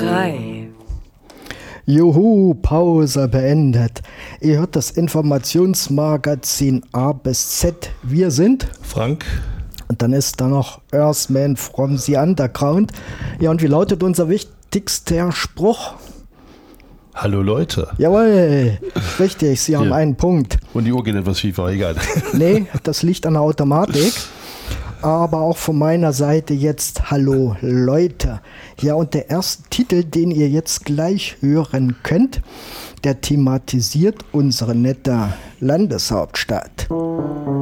3. Juhu, Pause beendet. Ihr hört das Informationsmagazin A bis Z. Wir sind Frank. Und dann ist da noch Earthman from the Underground. Ja, und wie lautet unser wichtigster Spruch? Hallo Leute. Jawohl, richtig, Sie haben einen Punkt. Und die Uhr geht etwas schief, aber egal. Nee, das liegt an der Automatik. Aber auch von meiner Seite jetzt Hallo Leute. Ja, und der erste Titel, den ihr jetzt gleich hören könnt, der thematisiert unsere nette Landeshauptstadt.